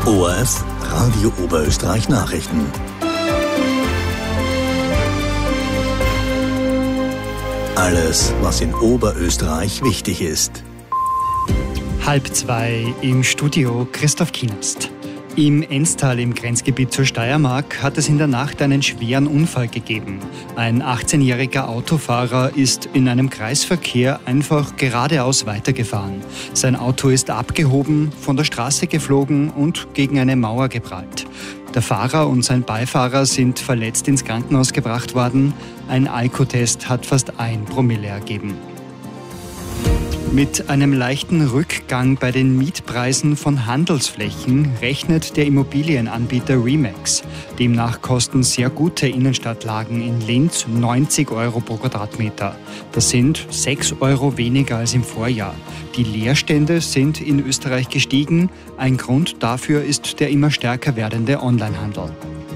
ORF Radio Oberösterreich Nachrichten. Alles, was in Oberösterreich wichtig ist. 1:30 im Studio Christoph Kienast. Im Enstal im Grenzgebiet zur Steiermark hat es in der Nacht einen schweren Unfall gegeben. Ein 18-jähriger Autofahrer ist in einem Kreisverkehr einfach geradeaus weitergefahren. Sein Auto ist abgehoben, von der Straße geflogen und gegen eine Mauer geprallt. Der Fahrer und sein Beifahrer sind verletzt ins Krankenhaus gebracht worden. Ein Alkotest hat fast 1 Promille ergeben. Mit einem leichten Rückgang bei den Mietpreisen von Handelsflächen rechnet der Immobilienanbieter Remax. Demnach kosten sehr gute Innenstadtlagen in Linz 90 € pro Quadratmeter. Das sind 6 € weniger als im Vorjahr. Die Leerstände sind in Österreich gestiegen. Ein Grund dafür ist der immer stärker werdende Onlinehandel.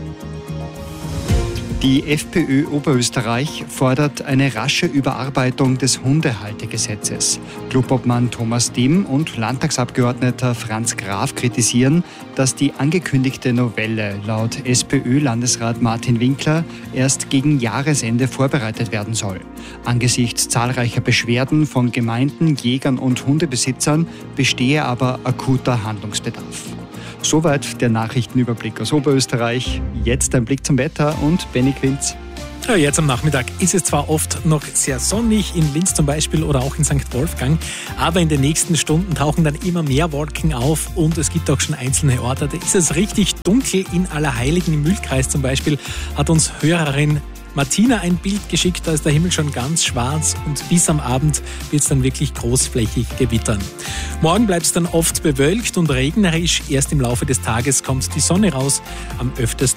Die FPÖ Oberösterreich fordert eine rasche Überarbeitung des Hundehaltegesetzes. Clubobmann Thomas Dimm und Landtagsabgeordneter Franz Graf kritisieren, dass die angekündigte Novelle laut SPÖ-Landesrat Martin Winkler erst gegen Jahresende vorbereitet werden soll. Angesichts zahlreicher Beschwerden von Gemeinden, Jägern und Hundebesitzern bestehe aber akuter Handlungsbedarf. Soweit der Nachrichtenüberblick aus Oberösterreich. Jetzt ein Blick zum Wetter und Benny Quinz. Ja, jetzt am Nachmittag ist es zwar oft noch sehr sonnig, in Linz zum Beispiel oder auch in St. Wolfgang, aber in den nächsten Stunden tauchen dann immer mehr Wolken auf und es gibt auch schon einzelne Orte. Da ist es richtig dunkel in Allerheiligen, im Mühlkreis zum Beispiel, hat uns Hörerin Martina ein Bild geschickt, da ist der Himmel schon ganz schwarz und bis am Abend wird es dann wirklich großflächig gewittern. Morgen bleibt es dann oft bewölkt und regnerisch. Erst im Laufe des Tages kommt die Sonne raus. Am öftesten